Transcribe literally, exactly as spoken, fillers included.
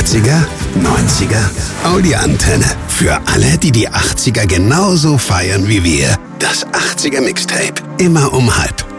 achtziger, neunziger, Audi Antenne. Für alle, die die achtziger genauso feiern wie wir. Das achtziger Mixtape. Immer um halb.